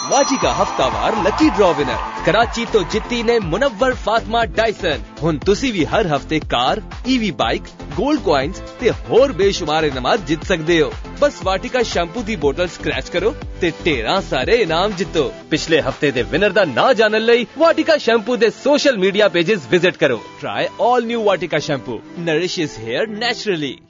Vatika ਹਫਤਾਵਾਰ lucky draw winner Karachi ਤੋਂ ਜਿੱਤੀ ਨੇ ਮੁਨੱਵਰ ਫਾਤਮਾ ਡਾਇਸਨ। ਹੁਣ ਤੁਸੀਂ ਵੀ ਹਰ ਹਫਤੇ ਕਾਰ, ਈਵੀ ਬਾਈਕ, गोल्ड कॉइन्स ते होर बेशुमार इनामात जित सकते हो। बस वाटिका शैम्पू दी बोतल स्क्रैच करो ते ढेरां सारे इनाम जितो। पिछले हफ्ते दे विनर दा ना जानन लई वाटिका शैम्पू दे सोशल मीडिया पेजेस विजिट करो। ट्राई ऑल न्यू वाटिका शैम्पू, नरिशेस हेयर नेचुरली।